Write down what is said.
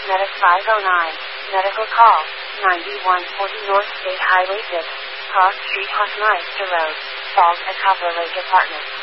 Medic 509. Medical call. 9140 North State Highway 6. Cross Street Hoffmeister Road. Falls at Copper Lake Apartments.